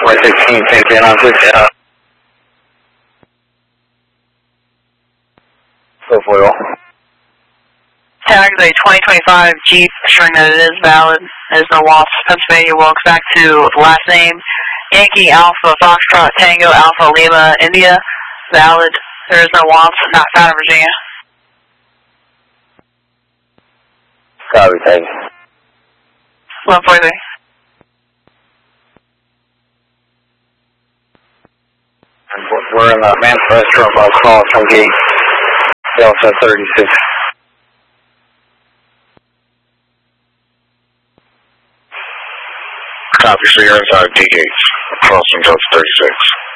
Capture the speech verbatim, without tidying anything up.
one sixteen, same thing on six, yeah. Go for it. Tag the twenty twenty-five Jeep, showing that it is valid. There's no loss. Pennsylvania, welcome back to last name. Yankee Alpha Foxtrot Tango Alpha Lima India, valid. There is no loss, not found in Virginia. Copy, thank you. one forty-three. We're in the Man's Restaurant by call from gate Delta thirty-six. Copy, so you're inside D gates, across from Delta thirty-six.